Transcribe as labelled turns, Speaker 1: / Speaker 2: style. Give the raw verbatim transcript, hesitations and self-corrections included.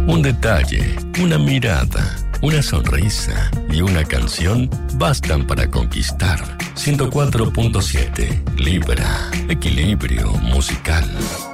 Speaker 1: Un detalle, una mirada, una sonrisa y una canción bastan para conquistar. ciento cuatro punto siete Libra, equilibrio musical.